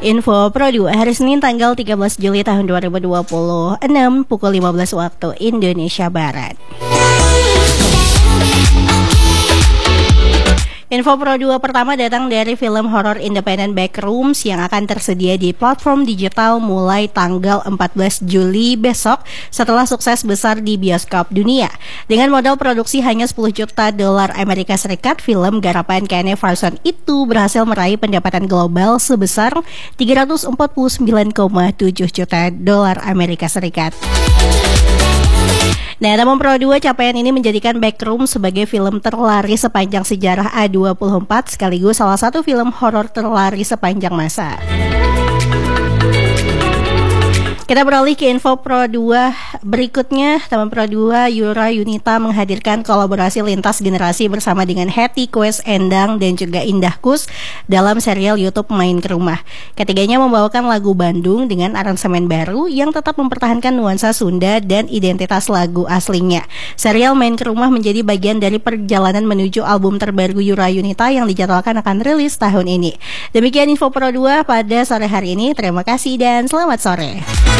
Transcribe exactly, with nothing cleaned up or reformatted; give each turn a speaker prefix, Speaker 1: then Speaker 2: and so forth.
Speaker 1: Info Pro dua hari Senin tanggal tiga belas Juli tahun dua ribu dua puluh enam pukul lima belas waktu Indonesia Barat. Info Pro dua pertama datang dari film horor independen Backrooms yang akan tersedia di platform digital mulai tanggal empat belas Juli besok setelah sukses besar di bioskop dunia. Dengan modal produksi hanya sepuluh juta dolar Amerika Serikat, film garapan Kenneth Farson itu berhasil meraih pendapatan global sebesar tiga ratus empat puluh sembilan koma tujuh juta dolar Amerika Serikat. Nah, namun Pro dua capaian ini menjadikan Backroom sebagai film terlaris sepanjang sejarah A dua puluh empat sekaligus salah satu film horor terlaris sepanjang masa. Kita beralih ke info Pro dua berikutnya. Teman Pro dua, Yura Yunita menghadirkan kolaborasi lintas generasi bersama dengan Hetty Koes Endang dan juga Indah Kus dalam serial YouTube Main ke Rumah. Ketiganya membawakan lagu Bandung dengan aransemen baru yang tetap mempertahankan nuansa Sunda dan identitas lagu aslinya. Serial Main ke Rumah menjadi bagian dari perjalanan menuju album terbaru Yura Yunita yang dijadwalkan akan rilis tahun ini. Demikian info Pro dua pada sore hari ini. Terima kasih dan selamat sore.